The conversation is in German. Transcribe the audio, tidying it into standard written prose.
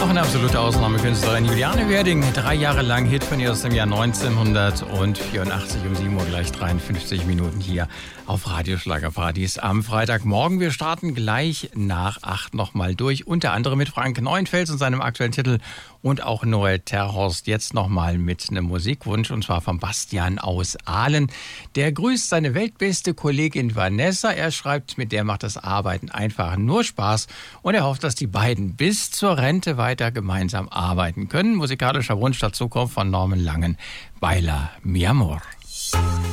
Noch eine absolute Ausnahmekünstlerin, Juliane Werding. 3 Jahre lang Hit von ihr aus dem Jahr 1984 um 7 Uhr gleich 53 Minuten hier auf Radio Schlagerpartys am Freitagmorgen. Wir starten gleich nach 8 nochmal durch, unter anderem mit Frank Neuenfels und seinem aktuellen Titel und auch Noel Terhorst jetzt nochmal mit einem Musikwunsch und zwar von Bastian aus Aalen. Der grüßt seine weltbeste Kollegin Vanessa. Er schreibt, mit der macht das Arbeiten einfach nur Spaß und er hofft, dass die beiden bis zur Rente weiter gemeinsam arbeiten können. Musikalischer Wunsch dazu kommt von Norman Langen, Baila Mi Amor.